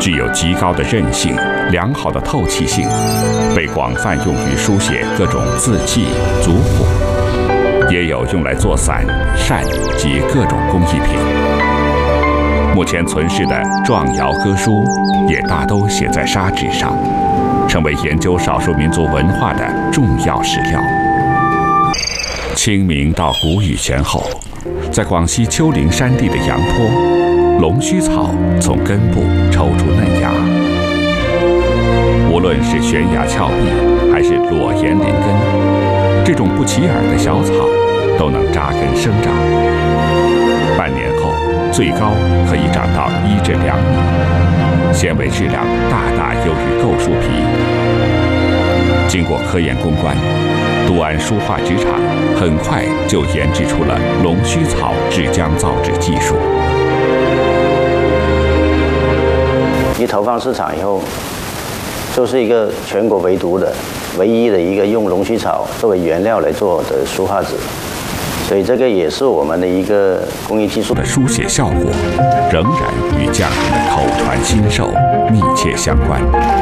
具有极高的韧性、良好的透气性，被广泛用于书写各种字迹、族谱，也有用来做伞、扇及各种工艺品。目前存世的状谣歌书也大都写在砂纸上，成为研究少数民族文化的重要史料。清明到谷雨前后，在广西丘陵山地的阳坡，龙须草从根部抽出嫩芽。无论是悬崖峭壁，还是裸岩林根，这种不起眼的小草都能扎根生长。半年后，最高可以长到1至2米，纤维质量大大优于构树皮。经过科研攻关，都安书画纸厂很快就研制出了龙须草制浆造纸技术。 一投放市场以后，就是一个全国唯一的一个用龙须草作为原料来做的书画纸，所以这个也是我们的一个工艺技术的书写效果，仍然与匠人的口传心授密切相关。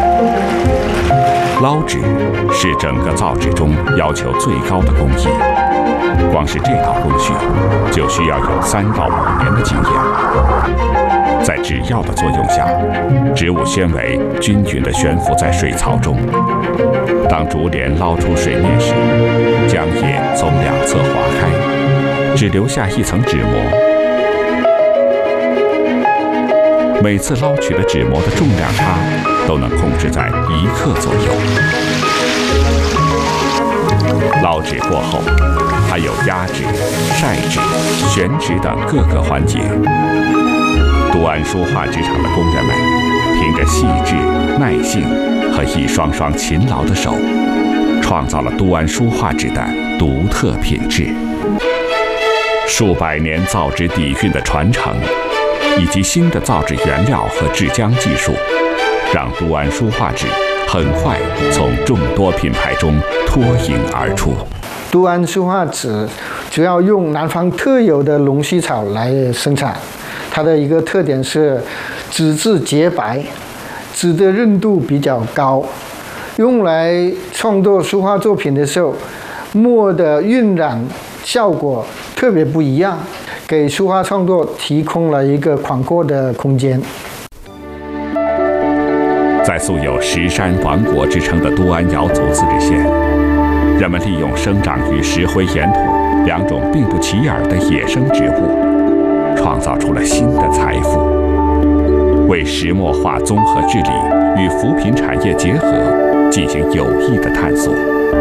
捞纸是整个造纸中要求最高的工艺，光是这套工序就需要有3到5年的经验。在纸药的作用下，植物纤维均匀地悬浮在水槽中。当竹帘捞出水面时，浆液从2侧划开，只留下一层纸膜。每次捞取的纸膜的重量差都能控制在1克左右。捞纸过后，还有压纸、晒纸、选纸等各个环节。都安书画纸厂的工人们凭着细致、耐性和一双双勤劳的手，创造了都安书画纸的独特品质。数百年造纸底蕴的传承，以及新的造纸原料和制浆技术，让都安书画纸很快从众多品牌中脱颖而出。 都安书画纸主要用南方特有的龙须草来生产，它的一个特点是纸质洁白，纸的韧度比较高，用来创作书画作品的时候，墨的晕染效果特别不一样，给书画创作提供了一个广阔的空间。 在素有石山王国之称的都安瑶族自治县，人们利用生长于石灰岩土2种并不起眼的野生植物，创造出了新的财富，为石墨画综合治理与扶贫产业结合进行有益的探索。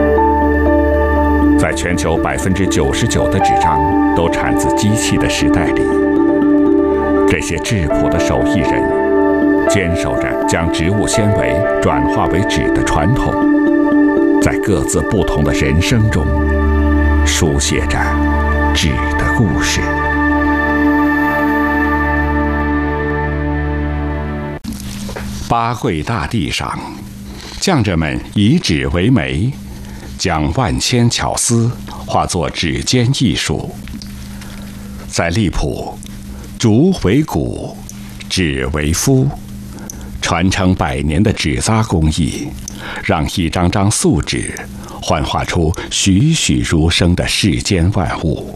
在全球99%的纸张都产自机器的时代里，这些质朴的手艺人坚守着将植物纤维转化为纸的传统，在各自不同的人生中书写着纸的故事。八会大地上，匠人们以纸为媒，将万千巧思化作指尖艺术。在荔浦，竹为骨，纸为肤，传承100年的纸扎工艺，让一张张素纸幻化出栩栩如生的世间万物。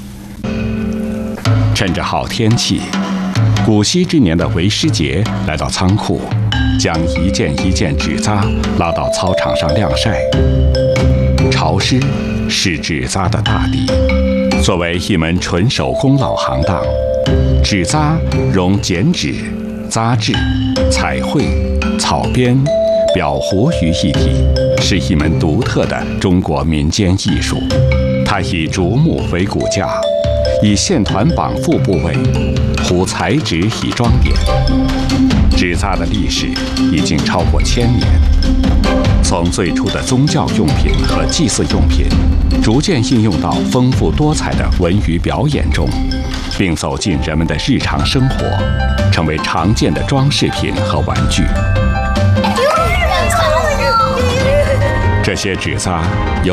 趁着好天气，古稀之年的为师节来到仓库，将一件一件纸扎拉到操场上晾晒。潮湿是纸扎的大敌，作为一门纯手工老行当，纸扎融剪纸、扎制、彩绘、草编、裱糊于一体，是一门独特的中国民间艺术。它以竹木为骨架，以线团绑缚部位，糊彩纸以装点。纸扎的历史已经超过1000年，从最初的宗教用品和祭祀用品，逐渐应用到丰富多彩的文娱表演中，并走进人们的日常生活，成为常见的装饰品和玩具。这些纸扎由